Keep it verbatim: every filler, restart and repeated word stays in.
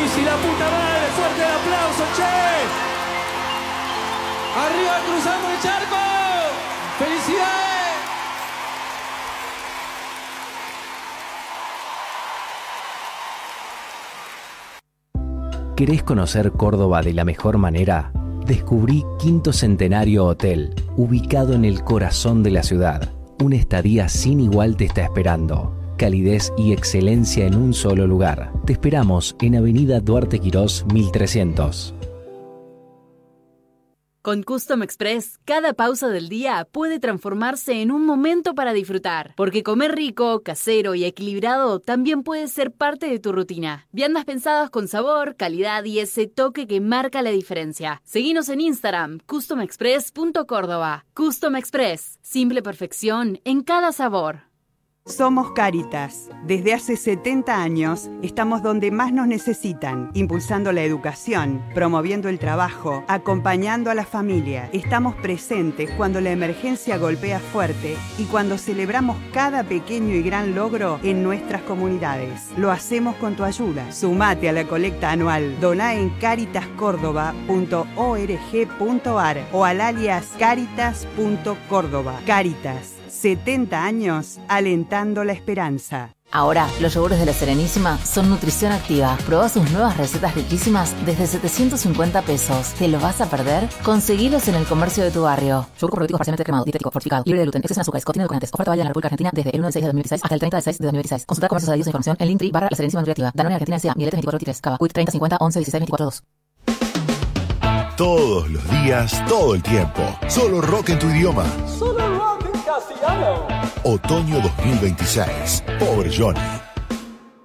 bici, la puta madre, fuerte el aplauso, che. Arriba cruzando el charco. ¡Felicidades! ¿Querés conocer Córdoba de la mejor manera? Descubrí Quinto Centenario Hotel, ubicado en el corazón de la ciudad. Una estadía sin igual te está esperando. Calidez y excelencia en un solo lugar. Te esperamos en Avenida Duarte Quirós mil trescientos. Con Custom Express, cada pausa del día puede transformarse en un momento para disfrutar. Porque comer rico, casero y equilibrado también puede ser parte de tu rutina. Viandas pensadas con sabor, calidad y ese toque que marca la diferencia. Seguinos en Instagram, custom express punto córdoba. Custom Express, simple perfección en cada sabor. Somos Cáritas. Desde hace setenta años estamos donde más nos necesitan, impulsando la educación, promoviendo el trabajo, acompañando a la familia. Estamos presentes cuando la emergencia golpea fuerte y cuando celebramos cada pequeño y gran logro en nuestras comunidades. Lo hacemos con tu ayuda. Sumate a la colecta anual. Doná en caritas córdoba punto org punto ar o al alias caritas punto córdoba. Cáritas. setenta años alentando la esperanza. Ahora, los yogures de La Serenísima son nutrición activa. Probá sus nuevas recetas riquísimas desde setecientos cincuenta pesos. ¿Te lo vas a perder? Conseguilos en el comercio de tu barrio. Yogur probiotico parcialmente cremado, dietético, fortificado, libre de gluten, exceso en azúcares, contiene edulcorantes. Oferta válida en la República Argentina desde el uno de seis de dos mil dieciséis hasta el treinta de seis de dos mil dieciséis. Consulta comercios adheridos e información en Linktree barra La Serenísima Nutriactiva. Danone Argentina S A, Mieletes veinticuatro veintitrés, Cava, Quick treinta cincuenta once dieciséis veinticuatro dos. Todos los días, todo el tiempo. Solo rock en tu idioma. Solo rock en castellano. Otoño dos mil veintiséis. Pobre Johnny.